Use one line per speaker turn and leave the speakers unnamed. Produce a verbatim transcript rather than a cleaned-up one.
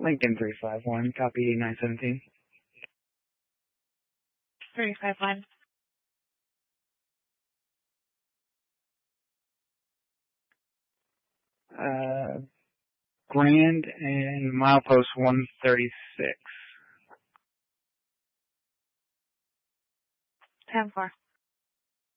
Lincoln three five one, copy nine seventeen.
three five one.
Uh, Grand and milepost one thirty-six.
ten four.